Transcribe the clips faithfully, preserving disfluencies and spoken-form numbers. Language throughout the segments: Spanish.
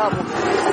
esperábamos.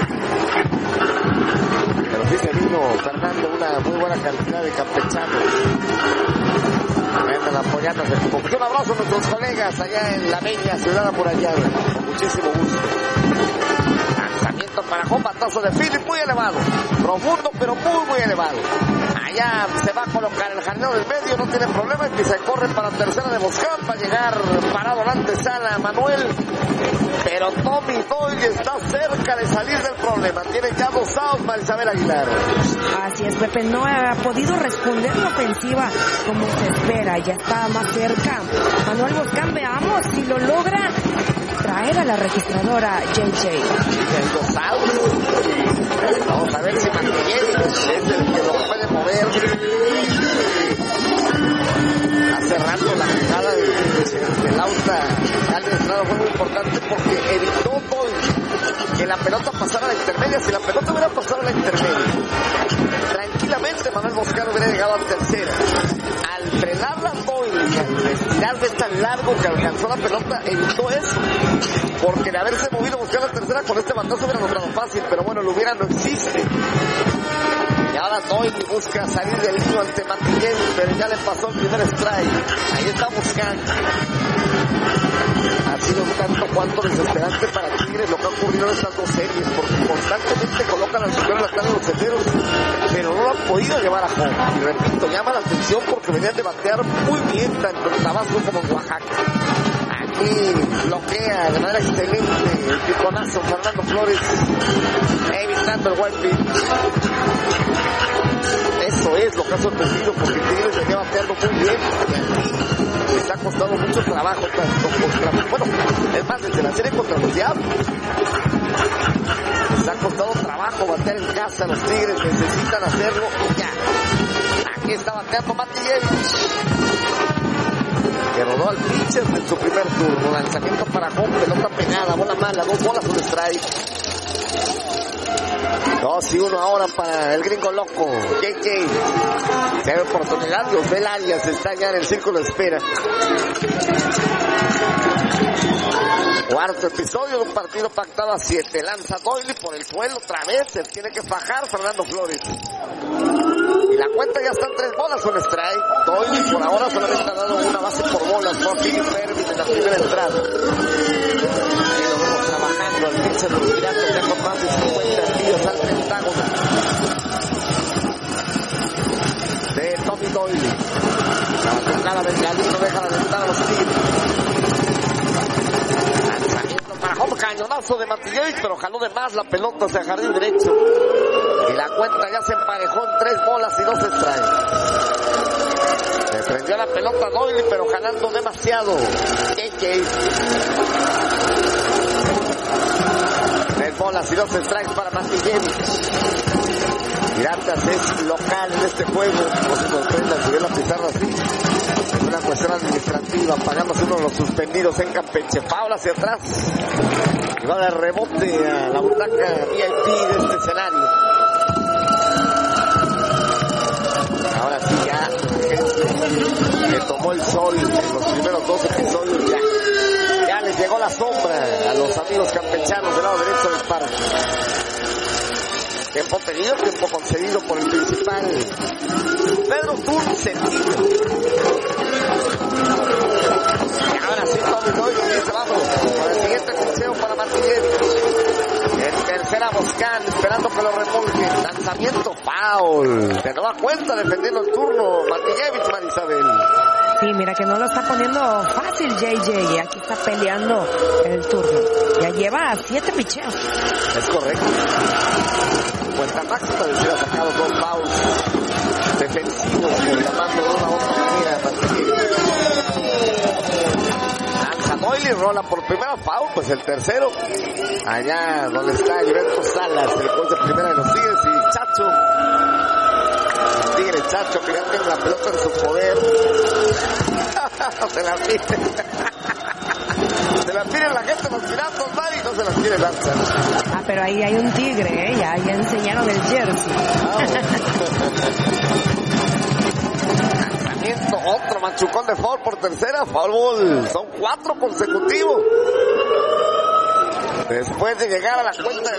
Pero sí se vino, Fernando, una muy buena cantidad de campechanos. Vengan apoyándose. Un abrazo a nuestros colegas allá en la bella ciudad amurallada. Con muchísimo gusto. Lanzamiento para Juan, batazo de Philip muy elevado. Profundo, pero muy, muy elevado. Allá se va a colocar el jardinero del medio, no tiene problema, y se corre para tercera de Boscán, va a llegar parado la antesala Manuel, pero Tommy Doyle está cerca de salir del problema, tiene ya dos outs Marisabel Aguilar. Así es, Pepe, no ha podido responder la ofensiva como se espera, ya está más cerca. Manuel Boscán, veamos si lo logra traer a la registradora J J. Dos outs, vamos a ver si Mantillén es el que lo puede mover. Hace rato la jugada del de Lauta al estrado fue muy importante porque evitó Doyle que la pelota pasara a la intermedia. Si la pelota hubiera pasado a la intermedia, tranquilamente Manuel Boscán hubiera llegado a tercera. Al frenarla Doyle y al estirarse tan largo que alcanzó la pelota, evitó eso, porque de haberse movido a buscar la tercera con este batazo hubiera logrado fácil, pero bueno, lo hubiera no existe. Y ahora Doyle busca salir del lío ante Mantillén, pero ya le pasó el primer strike. Ahí está buscando. Ha sido un tanto cuanto desesperante para Tigres lo que ha ocurrido en estas dos series, porque constantemente colocan al superior la de los senderos, pero no lo han podido llevar a home. Y repito, llama la atención porque venían de batear muy bien tanto en Tabasco como en Oaxaca. Aquí bloquea de manera excelente el piconazo Fernando Flores, evitando el wild pitch. Eso es lo que ha sorprendido, porque Tigres venía bateando muy bien y aquí les ha costado mucho trabajo tanto contra, bueno, es más, desde la serie contra los Diablos les ha costado trabajo batear en casa. Los Tigres necesitan hacerlo ya. Aquí está bateando Mantillén, que rodó al pitcher en su primer turno. Lanzamiento para home, pelota pegada, bola mala, dos bolas, un strike. Dos y uno ahora para el gringo loco, J J. Se ve oportunidad, José Arias está ya en el círculo de espera. Cuarto episodio de un partido pactado a siete. Lanza Doyle por el suelo otra vez, se tiene que fajar Fernando Flores. Y la cuenta ya están tres bolas, un strike. Doyle por ahora solamente ha dado una base por bolas, no Philip Pervin en la primera entrada. Ahí lo vemos trabajando al pitcher de los Piratas, ya con más de cincuenta envíos al pentágono de Tommy Doyle. La tocada del Galino deja la ventana a los Tigres. Lanzamiento para home, cañonazo de Mantillén, pero jaló de más la pelota hacia jardín derecho. Y la cuenta ya se emparejó en tres bolas y dos strikes. Le prendió la pelota a Doyle, pero jalando demasiado J J. Tres bolas y dos strikes para Mantillén. Piratas es local en este juego, no se sorprendan si ven la pizarra así. Es una cuestión administrativa, pagamos uno de los suspendidos en Campeche. Foul hacia atrás y va de rebote a la butaca V I P de este escenario. Ahora sí ya le tomó el sol en los primeros dos episodios. Ya, ya les llegó la sombra a los amigos campechanos del lado derecho del parque. Tiempo pedido, tiempo concedido por el principal Pedro Turcentillo. Y ahora sí Tommy Doyle dice vamos por el siguiente cocheo para Mantillén. En tercera Boscán esperando que lo remolque. Lanzamiento foul. De nueva cuenta defendiendo el turno Mantillevich, Marisabel. Sí, mira que no lo está poniendo fácil J J, y aquí está peleando el turno. Ya lleva siete picheos. Es correcto. Cuenta máxima de ser sacado dos fouls defensivos, por llamarlo de una u otra manera. Lanza Doyle y rola por primera foul, pues el tercero. Allá donde está Gilberto Salas, el gol de primera de los Tigres, y Chacho. Tigre Chacho, que ya tiene la pelota en su poder. Se la pide. Se la pide la gente de los Piratas, Mari, no se las quiere lanzar. Ah, pero ahí hay un tigre, ¿eh? Ya, ya enseñaron el jersey. Lanzamiento, otro machucón de foul por tercera, foul ball. Son cuatro consecutivos. Después de llegar a la cuenta de